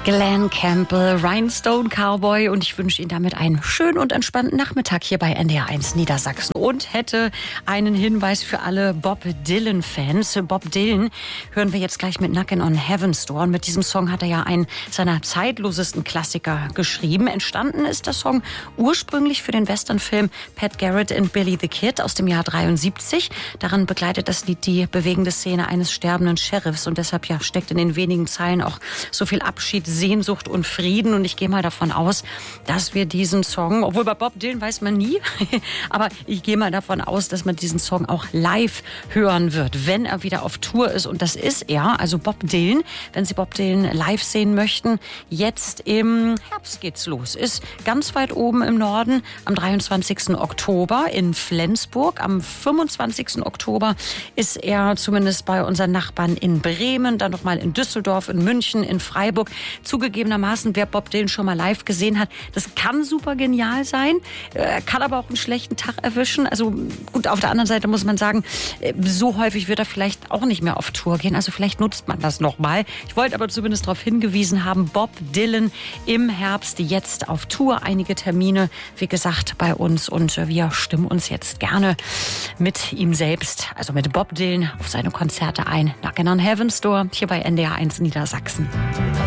Glen Campbell, Rhinestone Cowboy, und ich wünsche Ihnen damit einen schönen und entspannten Nachmittag hier bei NDR1 Niedersachsen und hätte einen Hinweis für alle Bob Dylan-Fans. Bob Dylan hören wir jetzt gleich mit Knockin' on Heaven's Door, und mit diesem Song hat er ja einen seiner zeitlosesten Klassiker geschrieben. Entstanden ist der Song ursprünglich für den Westernfilm Pat Garrett and Billy the Kid aus dem Jahr 73. Daran begleitet das Lied die bewegende Szene eines sterbenden Sheriffs, und deshalb steckt in den wenigen Zeilen auch so viel Abschied, Sehnsucht und Frieden. Und ich gehe mal davon aus, dass wir diesen Song, obwohl bei Bob Dylan weiß man nie, aber ich gehe mal davon aus, dass man diesen Song auch live hören wird, wenn er wieder auf Tour ist. Und das ist er, also Bob Dylan. Wenn Sie Bob Dylan live sehen möchten, jetzt im Herbst geht's los. Ist ganz weit oben im Norden am 23. Oktober in Flensburg. Am 25. Oktober ist er zumindest bei unseren Nachbarn in Bremen, dann nochmal in Düsseldorf, in München, in Freiburg. Zugegebenermaßen, wer Bob Dylan schon mal live gesehen hat, das kann super genial sein, kann aber auch einen schlechten Tag erwischen. Also gut, auf der anderen Seite muss man sagen, so häufig wird er vielleicht auch nicht mehr auf Tour gehen. Also vielleicht nutzt man das nochmal. Ich wollte aber zumindest darauf hingewiesen haben, Bob Dylan im Herbst jetzt auf Tour. Einige Termine, wie gesagt, bei uns, und wir stimmen uns jetzt gerne mit ihm selbst, also mit Bob Dylan, auf seine Konzerte ein. Knockin' on Heaven's Door hier bei NDR1 Niedersachsen.